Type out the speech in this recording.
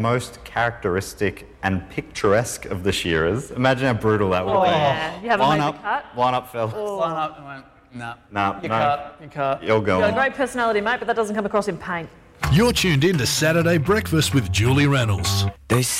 most characteristic and picturesque of the shearers. Imagine how brutal that would be. Yeah. You haven't made the cut? Line up, fellas. Line up and went, no. No, You no. can't. You can't. You're You've going. got a great personality, mate, but that doesn't come across in paint. You're tuned in to Saturday Breakfast with Julie Reynolds. They say